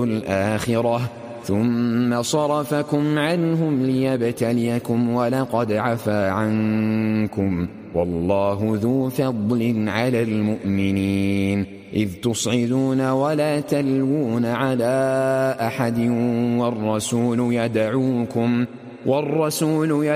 الآخرة ثم صرفكم عنهم ليبتليكم ولقد عفا عنكم والله ذو فضل على المؤمنين إذ تصعدون ولا تلوون على أحد والرسول يدعوكم